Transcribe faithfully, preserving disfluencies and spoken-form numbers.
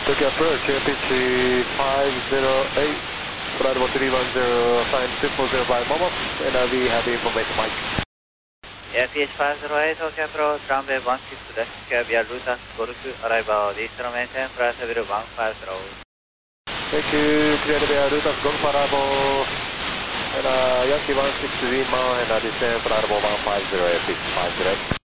Tokyo approach, pitch five zero eight, flight level three one zero, sign triple zero by Momo, and uh, we have information Mike. Yeah, P H five zero eight, Tokyo approach, runway one six left, via Lutas Golf, arrival, Eastern maintain, flight level one five zero. Thank you, clear via Lutas Golf, arrival, and uh, Yankee one six Lima, and uh, descend, flight level one five zero, pitch five zero eight.